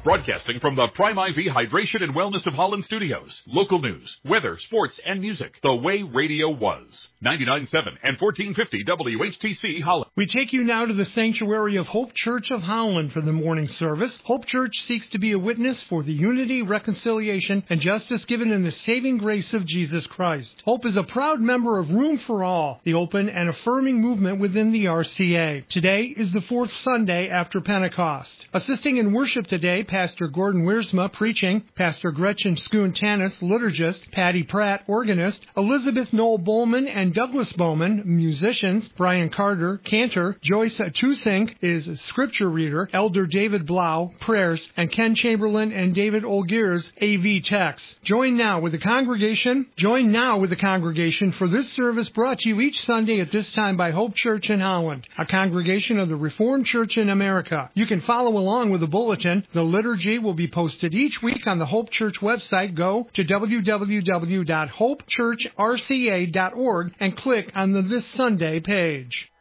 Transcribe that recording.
Broadcasting from the Prime IV Hydration and Wellness of Holland Studios. Local news, weather, sports, and music. The way radio was. 99.7 and 1450 WHTC Holland. We take you now to the sanctuary of Hope Church of Holland for the morning service. Hope Church seeks to be a witness for the unity, reconciliation, and justice given in the saving grace of Jesus Christ. Hope is a proud member of Room for All, the open and affirming movement within the RCA. Today is the fourth Sunday after Pentecost. Assisting in worship today, Pastor Gordon Wiersma preaching, Pastor Gretchen Schoon-Tanis, liturgist, Patty Pratt, organist, Elizabeth Noel Bowman and Douglas Bowman, musicians, Brian Carter, cantor, Joyce Tusink is scripture reader, Elder David Blau, prayers, and Ken Chamberlain and David Olgiers, AV techs. Join now with the congregation for this service brought to you each Sunday at this time by Hope Church in Holland, a congregation of the Reformed Church in America. You can follow along with the bulletin. The liturgy will be posted each week on the Hope Church website. Go to www.hopechurchrca.org and click on the This Sunday page.